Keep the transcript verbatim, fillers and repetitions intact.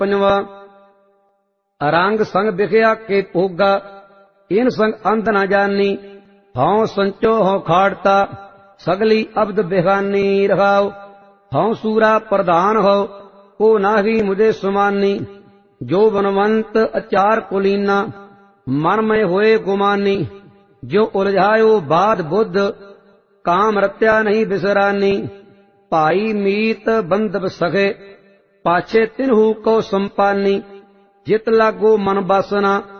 पंजवा रंग संग बिखया के भोगा, इन संग अंत न जानी। हौं संचो हौं खाड़ता, सगली अब्द बेगानी। रहाओ हौं सूरा प्रधान हो, को नाही मुझे सुमानी। जो बनवंत अचार कुलीना, मन में होए गुमानी। जो उलझायो बाध बुद्ध, काम रत्या नहीं बिसरानी। भाई मीत बंधव सखे, पाछे तिन्हू को संपानी। जित लागो मन बासना,